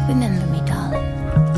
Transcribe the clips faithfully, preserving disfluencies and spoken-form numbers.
Remember me, darling.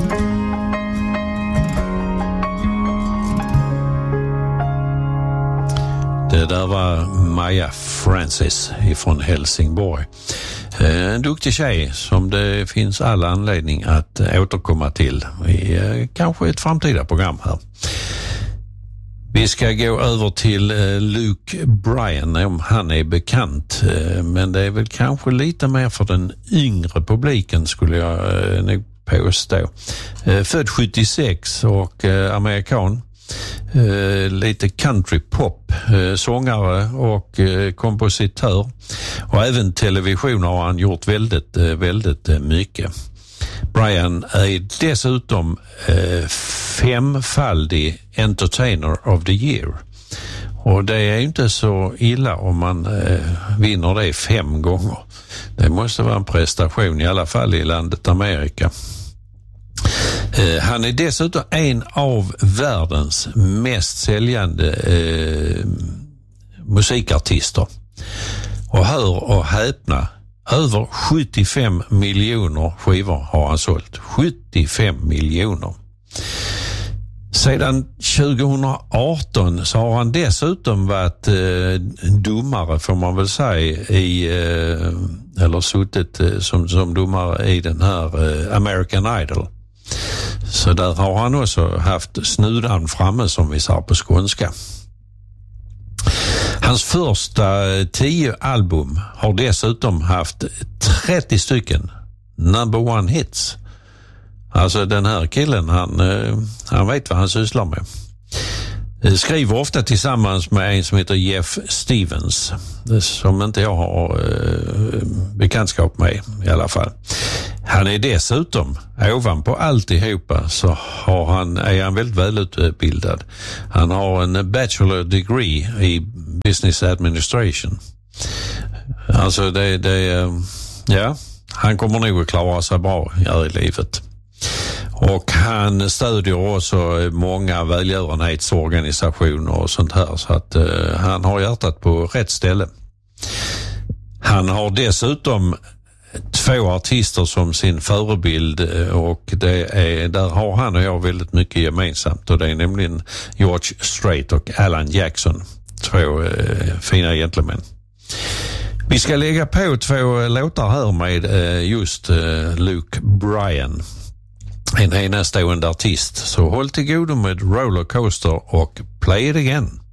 Det där var Maja Francis ifrån Helsingborg. En duktig tjej som det finns alla anledning att återkomma till i kanske ett framtida program här. Vi ska gå över till Luke Bryan, om han är bekant, men det är väl kanske lite mer för den yngre publiken skulle jag nog påstå. Född sjuttiosex och amerikan. Uh, lite country pop, uh, sångare och uh, kompositör, och även television har han gjort väldigt, uh, väldigt uh, mycket. Bryan är dessutom uh, femfaldig Entertainer of the Year, och det är inte så illa om man uh, vinner det fem gånger. Det måste vara en prestation, i alla fall i landet Amerika. Uh, han är dessutom en av världens mest säljande uh, musikartister. Och hör och häpna, över sjuttiofem miljoner skivor har han sålt. sjuttiofem miljoner. Sedan tjugoarton så har han dessutom varit uh, domare, får man väl säga, i, uh, eller suttit uh, som, som domare i den här uh, American Idol. Så där har han också haft snudan framme, som vi sa på skånska. Hans första tio album har dessutom haft trettio stycken number one hits. Alltså den här killen, han, han vet vad han sysslar med. Skriver ofta tillsammans med en som heter Jeff Stevens, som inte jag har eh, bekantskap med i alla fall. Han är dessutom, ovanpå alltihopa, så har han, är han väldigt välutbildad. Han har en bachelor degree i business administration. Alltså det, det ja, han kommer nog att klara sig bra här i livet. Och han stödjer också många välgörenhetsorganisationer och sånt här, så att uh, han har hjärtat på rätt ställe. Han har dessutom två artister som sin förebild, och det är, där har han och jag väldigt mycket gemensamt, och det är nämligen George Strait och Alan Jackson, två uh, fina gentlemän. Vi ska lägga på två låtar här med uh, just uh, Luke Bryan, en enastående artist, så håll till godo med Roller Coaster och Play It Again.